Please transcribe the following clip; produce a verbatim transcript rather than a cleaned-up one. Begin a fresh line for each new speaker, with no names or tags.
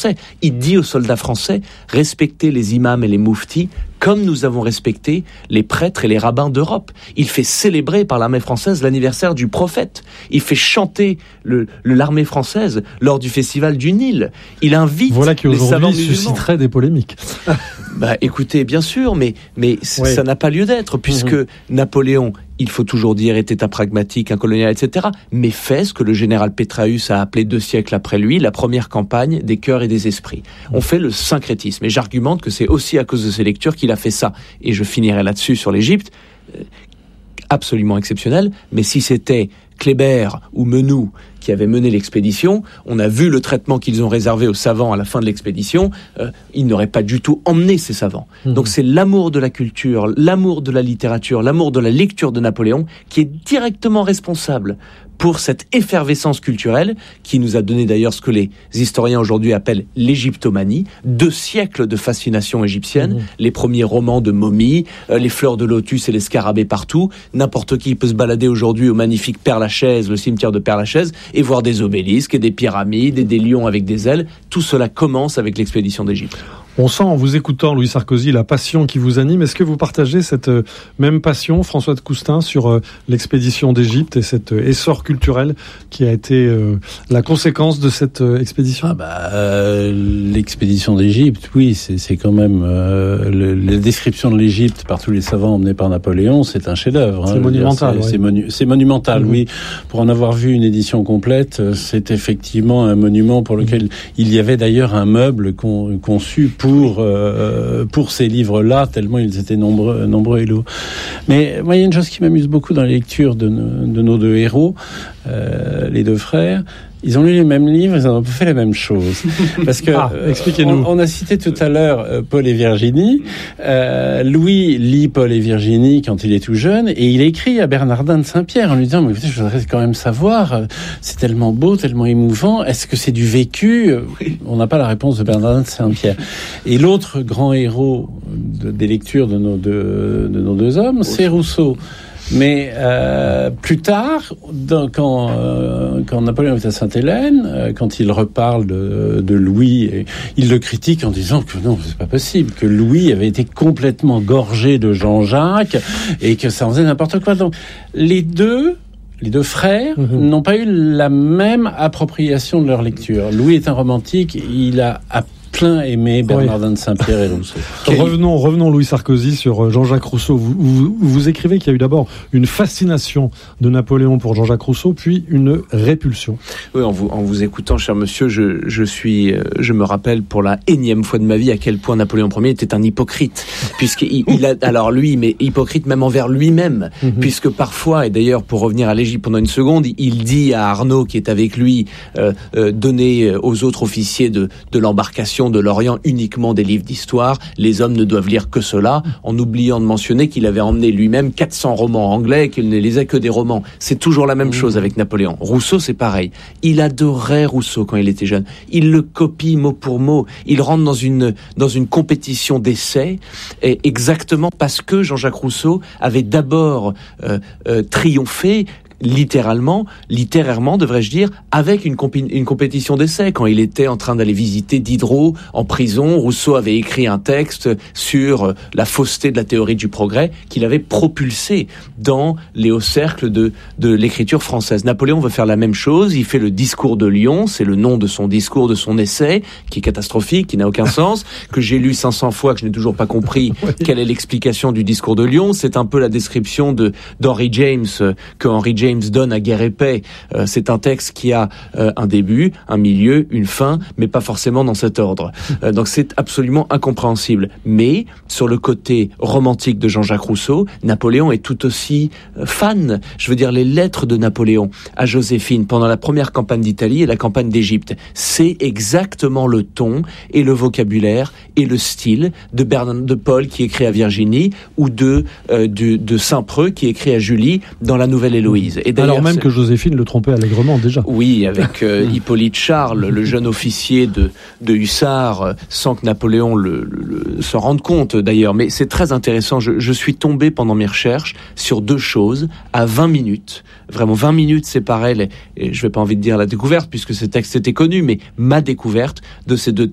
français. Il dit aux soldats français, respectez les imams et les mouftis comme nous avons respecté les prêtres et les rabbins d'Europe. Il fait célébrer par l'armée française l'anniversaire du prophète. Il fait chanter le, le, l'armée française lors du festival du Nil. Il invite
voilà qui
les savants
aujourd'hui
musulmans.
Susciterait des polémiques.
Bah, écoutez, bien sûr, mais, mais
oui.
ça n'a pas lieu d'être, puisque mmh. Napoléon, il faut toujours dire, était un pragmatique, un colonial, et cetera, mais fait ce que le général Pétraeus a appelé deux siècles après lui, la première campagne des cœurs et des esprits. On fait le syncrétisme, et j'argumente que c'est aussi à cause de ces lectures qu'il a fait ça. Et je finirai là-dessus sur l'Égypte, euh, absolument exceptionnel, mais si c'était Kléber ou Menou qui avaient mené l'expédition, on a vu le traitement qu'ils ont réservé aux savants à la fin de l'expédition, euh, ils n'auraient pas du tout emmené ces savants. Mmh. Donc c'est l'amour de la culture, l'amour de la littérature, l'amour de la lecture de Napoléon qui est directement responsable pour cette effervescence culturelle qui nous a donné d'ailleurs ce que les historiens aujourd'hui appellent l'égyptomanie, deux siècles de fascination égyptienne, mmh. les premiers romans de momies, euh, les fleurs de lotus et les scarabées partout, n'importe qui peut se balader aujourd'hui au magnifique Père-Lachaise, le cimetière de Père-Lachaise, et voir des obélisques et des pyramides et des lions avec des ailes. Tout cela commence avec l'expédition d'Égypte.
On sent en vous écoutant, Louis Sarkozy, la passion qui vous anime. Est-ce que vous partagez cette euh, même passion, François de Coustin, sur euh, l'expédition d'Égypte et cet euh, essor culturel qui a été euh, la conséquence de cette euh, expédition ?
Ah bah, euh, l'expédition d'Égypte, oui, c'est, c'est quand même euh, le, la description de l'Égypte par tous les savants emmenés par Napoléon, c'est un chef-d'œuvre.
C'est
hein,
monumental.
C'est,
oui.
c'est, monu- c'est monumental, mmh. oui. Pour en avoir vu une édition complète, c'est effectivement un monument pour lequel mmh. il y avait d'ailleurs un meuble con, conçu pour euh, pour ces livres-là, tellement ils étaient nombreux, nombreux et lourds. Mais moi, il y a une chose qui m'amuse beaucoup dans les lectures de, de nos deux héros, euh, les deux frères. Ils ont lu les mêmes livres, ils ont fait les mêmes choses. Parce que
ah, expliquez-nous.
On, on a cité tout à l'heure euh, Paul et Virginie. Euh, Louis lit Paul et Virginie quand il est tout jeune, et il écrit à Bernardin de Saint-Pierre en lui disant, mais écoutez, je voudrais quand même savoir, euh, c'est tellement beau, tellement émouvant, est-ce que c'est du vécu ? Oui. On n'a pas la réponse de Bernardin de Saint-Pierre. Et l'autre grand héros de, des lectures de nos deux, de nos deux hommes, c'est Rousseau. Mais euh, plus tard, dans, quand, euh, quand Napoléon est à Sainte-Hélène, euh, quand il reparle de, de Louis, et il le critique en disant que non, c'est pas possible, que Louis avait été complètement gorgé de Jean-Jacques et que ça en faisait n'importe quoi. Donc les deux... Les deux frères mmh. n'ont pas eu la même appropriation de leur lecture. Louis est un romantique, il a à plein aimé Bernardin oui. de Saint-Pierre et Rousseau.
Okay. Revenons, revenons Louis Sarkozy sur Jean-Jacques Rousseau. Vous, vous, vous écrivez qu'il y a eu d'abord une fascination de Napoléon pour Jean-Jacques Rousseau, puis une répulsion.
Oui, en vous, en vous écoutant, cher monsieur, je, je suis, je me rappelle pour la énième fois de ma vie à quel point Napoléon Ier était un hypocrite, puisqu'il il a, alors lui, mais hypocrite même envers lui-même, mm-hmm. puisque parfois, et d'ailleurs pour revenir à l'Égypte pendant une seconde, il dit à Arnaud qui est avec lui, euh, euh, donner aux autres officiers de, de l'embarcation de l'Orient uniquement des livres d'histoire, les hommes ne doivent lire que cela, en oubliant de mentionner qu'il avait emmené lui-même quatre cents romans anglais et qu'il ne lisait que des romans. C'est toujours la même mmh. chose avec Napoléon. Rousseau, c'est pareil. Il adorait Rousseau quand il était jeune. Il le copie mot pour mot. Il rentre dans une, dans une compétition d'essais, et exactement parce que Jean-Jacques Rousseau avait d'abord euh, euh, triomphé littéralement, littérairement, devrais-je dire, avec une, compi- une compétition d'essais. Quand il était en train d'aller visiter Diderot en prison, Rousseau avait écrit un texte sur la fausseté de la théorie du progrès qu'il avait propulsé dans les hauts cercles de, de l'écriture française. Napoléon veut faire la même chose. Il fait le discours de Lyon, c'est le nom de son discours, de son essai, qui est catastrophique, qui n'a aucun sens, que j'ai lu cinq cents fois, que je n'ai toujours pas compris quelle est l'explication du discours de Lyon. C'est un peu la description de, d'Henry James, que Henry James donne à Guerre et Paix. Euh, c'est un texte qui a euh, un début, un milieu, une fin, mais pas forcément dans cet ordre. Euh, donc c'est absolument incompréhensible. Mais sur le côté romantique de Jean-Jacques Rousseau, Napoléon est tout aussi euh, fan. Je veux dire, les lettres de Napoléon à Joséphine pendant la première campagne d'Italie et la campagne d'Égypte, c'est exactement le ton et le vocabulaire et le style de Bernard de Paul qui écrit à Virginie ou de euh, de, de Saint-Preux qui écrit à Julie dans la Nouvelle Héloïse. Et
alors même c'est... que Joséphine le trompait allègrement déjà.
Oui, avec euh, Hippolyte Charles, le jeune officier de, de hussards, euh, sans que Napoléon le, le, le, se rende compte d'ailleurs. Mais c'est très intéressant. Je, je suis tombé pendant mes recherches sur deux choses à vingt minutes. Vraiment, vingt minutes séparaient, les, et je vais pas envie de dire la découverte, puisque ces textes étaient connus, mais ma découverte de ces deux